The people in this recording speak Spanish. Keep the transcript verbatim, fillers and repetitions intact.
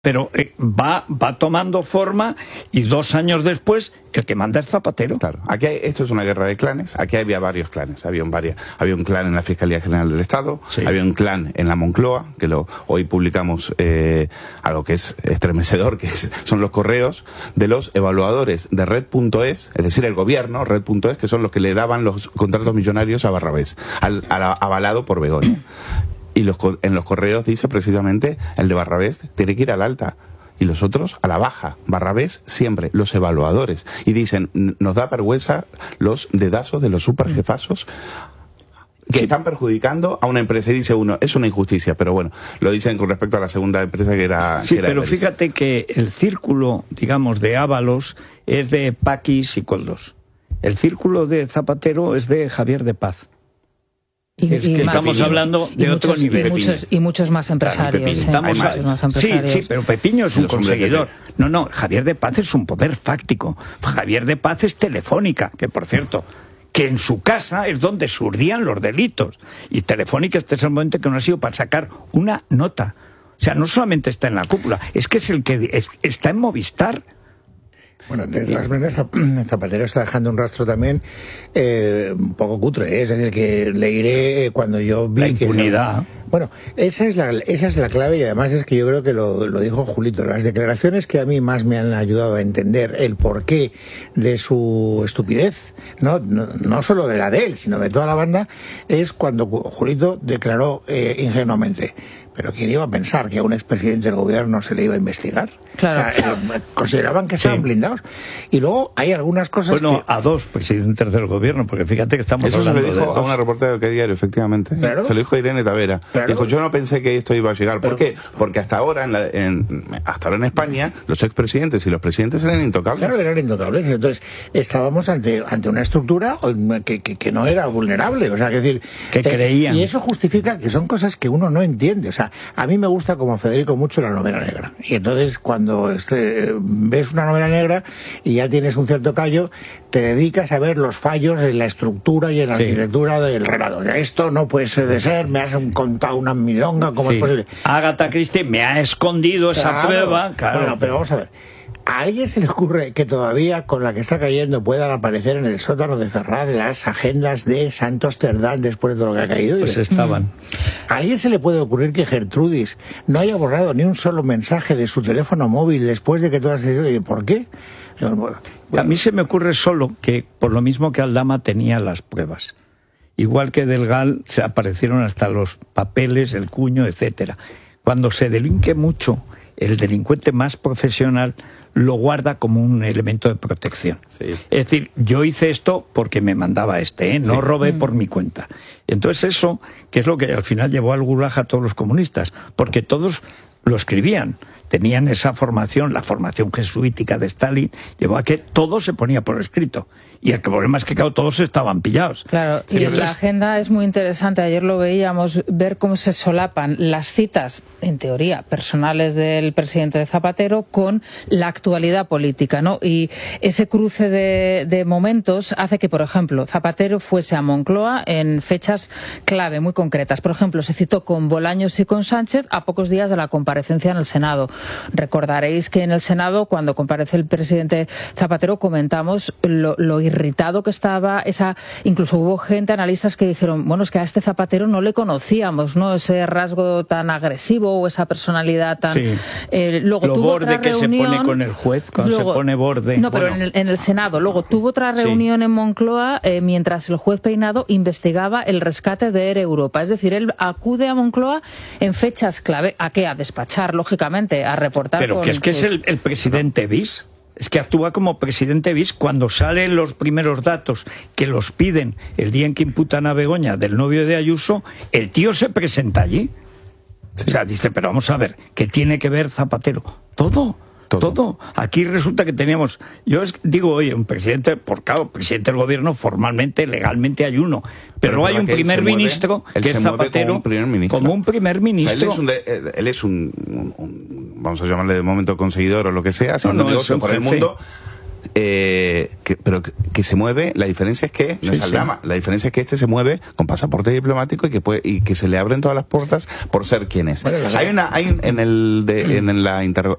Pero eh, va, va tomando forma y dos años después el que manda es Zapatero. Claro, aquí hay, esto es una guerra de clanes, aquí había varios clanes, había un, varias, había un clan en la Fiscalía General del Estado, sí. Había un clan en la Moncloa, que lo hoy publicamos eh, algo que es estremecedor, que es, son los correos de los evaluadores de Red punto es, es decir, el gobierno, Red punto es, que son los que le daban los contratos millonarios a Barrabés, al, al, avalado por Begoña. Y los, en los correos dice precisamente el de Barrabés tiene que ir al alta y los otros a la baja. Barrabés siempre, los evaluadores. Y dicen, nos da vergüenza los dedazos de los superjefazos que sí. Están perjudicando a una empresa. Y dice uno, es una injusticia, pero bueno, lo dicen con respecto a la segunda empresa que era... Sí, que era pero fíjate que el círculo, digamos, de Ábalos es de Paquis y Coldos. El círculo de Zapatero es de Javier de Paz. Y, es y que más, estamos y, hablando de y otro muchos, nivel. Y muchos, y muchos más empresarios. Claro, Estamos sí, a... muchos más empresarios. sí, sí, pero Pepiño es un conseguidor. No, no, Javier de Paz es un poder fáctico. Javier de Paz es Telefónica, que por cierto, que en su casa es donde surdían los delitos. Y Telefónica este es el momento que no ha sido para sacar una nota. O sea, no solamente está en la cúpula, es que es el que es, está en Movistar. Bueno, de todas maneras, Zapatero está dejando un rastro también eh, un poco cutre, ¿eh? Es decir, que le iré cuando yo vi la impunidad. Que esa, bueno, esa es, la, esa es la clave y además es que yo creo que lo, lo dijo Julito. Las declaraciones que a mí más me han ayudado a entender el porqué de su estupidez, no, no, no solo de la de él, sino de toda la banda, es cuando Julito declaró eh, ingenuamente. Pero ¿quién iba a pensar que a un expresidente del gobierno se le iba a investigar? Claro. O sea, eh, consideraban que estaban sí. blindados. Y luego hay algunas cosas bueno, que... a dos presidentes del gobierno, porque fíjate que estamos Eso hablando se lo dijo de a una reportera de ¿Qué diario? Efectivamente. ¿Claro? Se lo dijo a Irene Tavera. ¿Claro? Dijo, yo no pensé que esto iba a llegar. ¿Por Pero... qué? Porque hasta ahora en, la, en, hasta ahora en España los expresidentes y los presidentes eran intocables. Claro, eran intocables. Entonces, estábamos ante, ante una estructura que, que, que no era vulnerable. O sea, que decir... Que eh, creían. Y eso justifica que son cosas que uno no entiende. O sea, a mí me gusta como a Federico mucho la novela negra. Y entonces cuando este, ves una novela negra y ya tienes un cierto callo, te dedicas a ver los fallos en la estructura y en la sí. arquitectura del relato. Esto no puede ser de ser, me has contado una milonga, ¿cómo sí. es posible? Agatha Christie me ha escondido esa claro. prueba. Claro. Bueno, pero vamos a ver. ¿A alguien se le ocurre que todavía con la que está cayendo puedan aparecer en el sótano de Ferraz las agendas de Santos Cerdán después de lo que ha caído? Pues estaban. ¿A alguien se le puede ocurrir que Gertrudis no haya borrado ni un solo mensaje de su teléfono móvil después de que todas se... ¿Y por qué? Bueno, a mí se me ocurre solo que por lo mismo que Aldama tenía las pruebas. Igual que del Gal se aparecieron hasta los papeles, el cuño, etcétera. Cuando se delinque mucho, el delincuente más profesional lo guarda como un elemento de protección. Sí. Es decir, yo hice esto porque me mandaba este, ¿eh? no sí. robé mm. por mi cuenta. Entonces eso, que es lo que al final llevó al gulag a todos los comunistas, porque todos lo escribían, tenían esa formación, la formación jesuítica de Stalin, llevó a que todo se ponía por escrito. Y el problema es que claro, todos estaban pillados. Claro, y en la agenda es muy interesante, ayer lo veíamos, ver cómo se solapan las citas, en teoría, personales del presidente de Zapatero con la actualidad política, ¿no? Y ese cruce de, de momentos hace que, por ejemplo, Zapatero fuese a Moncloa en fechas clave, muy concretas. Por ejemplo, se citó con Bolaños y con Sánchez a pocos días de la comparecencia en el Senado. Recordaréis que en el Senado, cuando comparece el presidente Zapatero, comentamos lo, lo irritado que estaba, esa, incluso hubo gente, analistas que dijeron, bueno, es que a este Zapatero no le conocíamos, ¿no? Ese rasgo tan agresivo o esa personalidad tan... Sí. Eh, luego Lo tuvo borde otra que reunión, se pone con el juez, cuando luego, se pone borde. No, pero bueno. en, el, en el Senado. Luego tuvo otra reunión sí. en Moncloa eh, mientras el juez Peinado investigaba el rescate de Air Europa. Es decir, él acude a Moncloa en fechas clave. ¿A qué? A despachar, lógicamente, a reportar. Pero con que es que sus... es el, el presidente bis. Es que actúa como presidente bis cuando salen los primeros datos que los piden el día en que imputan a Begoña del novio de Ayuso, el tío se presenta allí. Sí. O sea, dice, pero vamos a ver, ¿qué tiene que ver Zapatero? Todo, todo. todo. Aquí resulta que teníamos, yo es, digo, oye, un presidente, por claro, presidente del gobierno formalmente, legalmente hay uno, pero, pero hay un primer ministro mueve, que es Zapatero como un primer ministro. Como un primer ministro. O sea, él es un, de, él es un, un, un, vamos a llamarle de momento conseguidor o lo que sea, haciendo no, no, negocio por jefe. el mundo. Eh, que, pero que, que se mueve, la diferencia es que no Sí, es sí. Aldama, la diferencia es que este se mueve con pasaporte diplomático y que puede, y que se le abren todas las puertas por ser quien es. Bueno, la- hay una, hay un- en el de, en la inter-